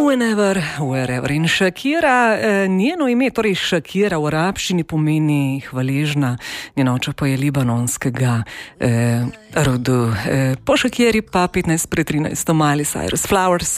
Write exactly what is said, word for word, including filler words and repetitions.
Whenever, wherever. In Shakira, njeno ime, torej Shakira v arabščini pomeni hvaležna, njeno oče pa je libanonskega eh, rodu. Eh, po Shakiri pa petnajst pred trinajsto Miley Cyrus, Flowers.